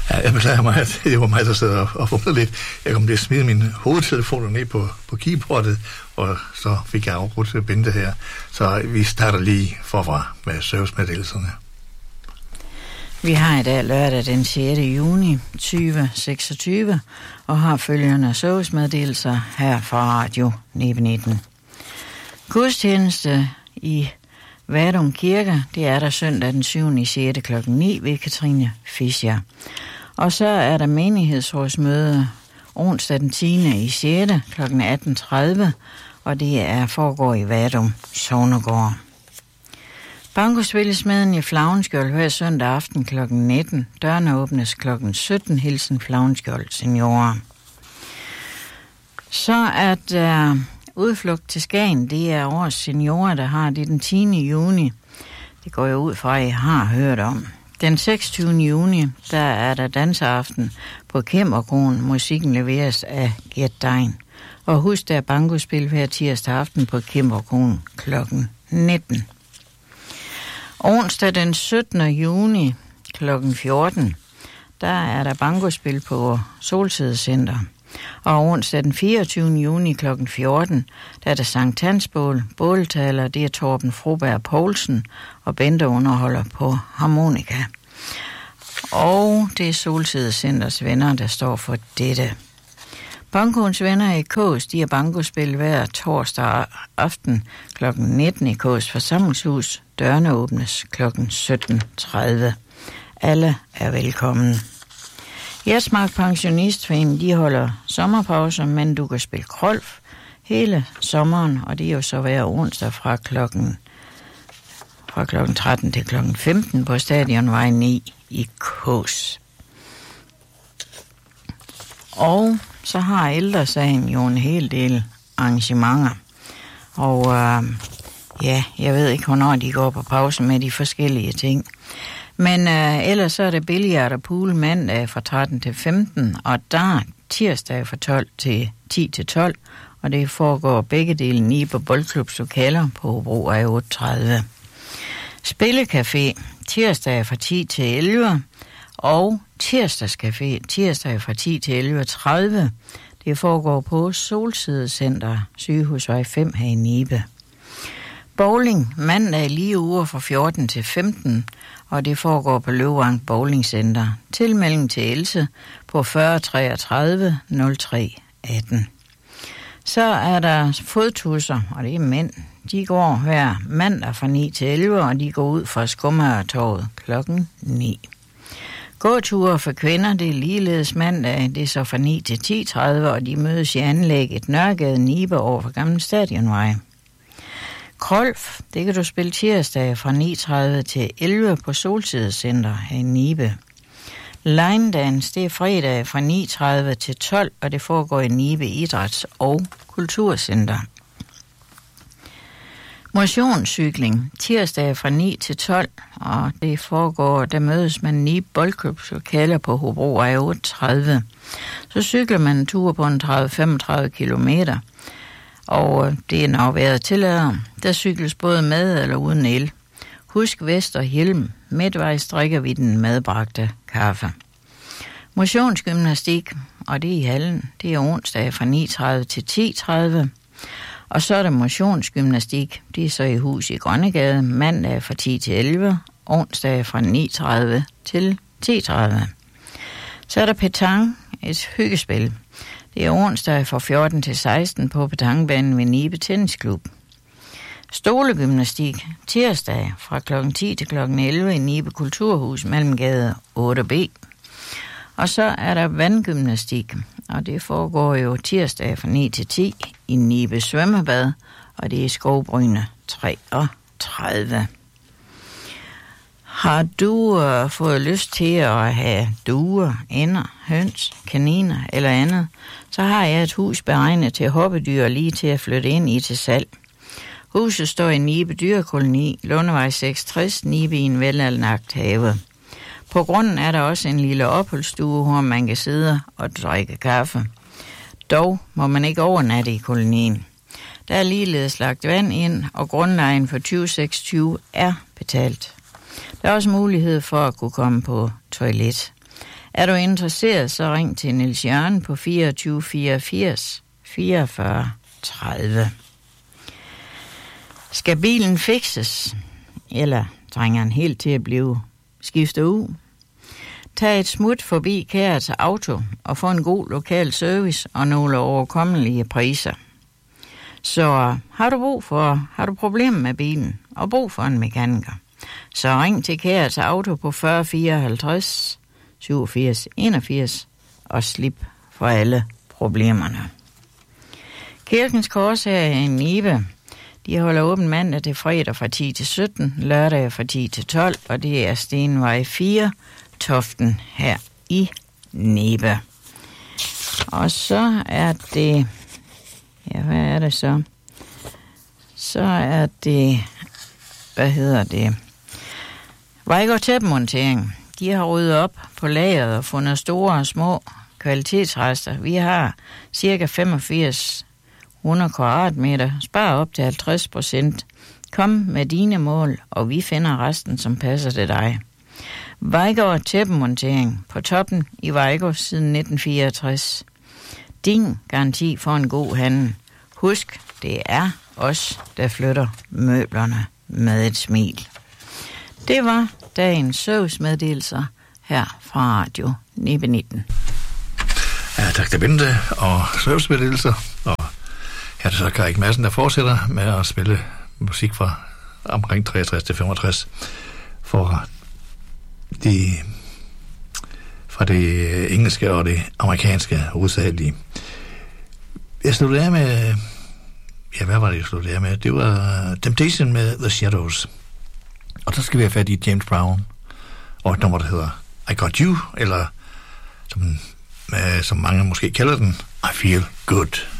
Ja, jeg beklager mig, at det var mig, der sidder og fumler lidt. Jeg kom til at smide min hovedtelefon ned på keyboardet, og så fik jeg afbrudt Bente her. Så vi starter lige forfra med servicemeddelelserne. Vi har i dag lørdag den 6. juni 2026, og har følgende servicemeddelelser her fra Radio 19. Gudstjeneste i Vadum Kirke, det er der søndag den 7. 6. kl. 9 ved Katrine Fischer. Og så er der menighedsrådsmøde onsdag den 10. 6. kl. 18.30, og det foregår i Vadum Sognegård. Bankospillesmeden i Flavnskjold hver søndag aften kl. 19. Dørene åbnes kl. 17. Hilsen Flavnskjold seniorer. Så er der udflugt til Skagen. Det er årets seniorer, der har det den 10. juni. Det går jo ud fra, at I har hørt om. Den 26. juni, der er der danseaften på Kæmmerkronen. Musikken leveres af Gert Dein. Og husk, der er bankospil hver tirsdag aften på Kæmmerkronen kl. 19. Onsdag den 17. juni kl. 14, der er der bankospil på Solsidecenter. Og onsdag den 24. juni kl. 14, der er der Sankt Hansbål. Båltaler, det er Torben Froberg Poulsen, og Bente underholder på harmonika. Og det er Solsidecenters venner, der står for dette. Bankoens venner i Kås, de har bankospil hver torsdag aften kl. 19 i Kås forsamlingshus. Dørene åbnes kl. 17.30. Alle er velkommen. Jersmark Pensionistforening, de holder sommerpause, men du kan spille krolf hele sommeren, og det er jo så hver onsdag fra klokken 13 til klokken 15 på Stadionvej 9 i Kås. Og så har Ældresagen jo en hel del arrangementer. Og jeg ved ikke, hvornår de går på pause med de forskellige ting. Men ellers så er det billard og pool mandag fra 13 til 15, og der tirsdag fra 12 til 10 til 12, og det foregår begge dele i på Boldklubs lokaler på Hobro af 38. Spillecafé tirsdag fra 10 til 11, og tirsdagscafé tirsdag fra 10 til 11.30. Det foregår på Solsidecenter, Sygehusvej 5 her i Nibe. Bowling mandag lige uger fra 14 til 15, og det foregår på Løvang Bowling Center. Tilmelding til Else på 40 33 03 18. Så er der fodtusser, og det er mænd. De går hver mandag fra 9 til 11, og de går ud fra Skummagertorvet klokken 9. Gåture for kvinder, det er ligeledes mandag, det er så fra 9 til 10.30, og de mødes i anlægget Nørregade Nibe over for Gamle Stadionvej. Krolf, det kan du spille tirsdag fra 9.30 til 11 på Solsidecenter her i Nibe. Line dance, det er fredag fra 9.30 til 12, og det foregår i Nibe Idræts- og Kulturcenter. Motionscykling tirsdag fra 9 til 12, og det foregår, der mødes man i Boldklubs lokaler på Hobro af 38. Så cykler man en tur på en 30-35 kilometer, og det er når vejret tillader. Der cykles både med eller uden el. Husk vest og hjelm. Midtvejs drikker vi den medbragte kaffe. Motionsgymnastik, og det er i hallen. Det er onsdag fra 9.30 til 10.30. Og så er der motionsgymnastik. Det er så i hus i Grønnegade. Mandag fra 10 til 11. Onsdag fra 9.30 til 10.30. Så er der petanque, et hyggespil. Det er onsdag fra 14 til 16 på petanquebanen ved Nibe Tennisklub. Stolegymnastik tirsdag fra kl. 10 til kl. 11 i Nibe Kulturhus Mellemgade 8B. Og så er der vandgymnastik, og det foregår jo tirsdag fra 9 til 10 i Nibe Svømmebad, og det er Skovbryne 33. Har du fået lyst til at have duer, ænder, høns, kaniner eller andet, så har jeg et hus beregnet til hoppedyr lige til at flytte ind i til salg. Huset står i Nibe Dyrekoloni, Lundevej 66, Nibe i en velanlagt have. På grunden er der også en lille opholdsstue, hvor man kan sidde og drikke kaffe. Dog må man ikke overnatte i kolonien. Der er ligeledes lagt vand ind, og grundlejen for 2026 er betalt. Der er også mulighed for at kunne komme på toilet. Er du interesseret, så ring til Niels Jørgen på 24 84 44 30. Skal bilen fikses, eller trænger den helt til at blive skiftet ud? Tag et smut forbi Kærets Auto og få en god lokal service og nogle overkommelige priser. Så har du problemer med bilen og brug for en mekaniker, så ring til Kærets Auto på 40 54 87 81 og slip for alle problemerne. Kirkens Kors her i Nibe, de holder åben mandag til fredag fra 10 til 17, lørdag fra 10 til 12, og det er Stenvej 4, Toften her i Nibe. Og så er det, ja, hvad er det så? Så er det, Vejgaard Tæppemontering. De har ryddet op på lageret og fundet store og små kvalitetsrester. Vi har cirka 8500 kvadratmeter. Spar op til 50%. Kom med dine mål, og vi finder resten, som passer til dig. Vejgaard Tæppemontering på Toppen i Vejgaard siden 1964. Din garanti for en god handel. Husk, det er os, der flytter møblerne med et smil. Det var dagens servicemeddelelser her fra Radio Nibe 19. Ja, tak til Bente og servicemeddelelser. Og her er det så Karik Madsen, der fortsætter med at spille musik fra omkring 63 til 65 fra det engelske og det amerikanske hovedsagelige. Jeg sluttede af med... Ja, hvad var det, jeg sluttede af med? Det var Temptation med The Shadows. Og så skal vi have fat i James Brown og et nummer, der hedder I Got You, eller som mange måske kalder den, I Feel Good.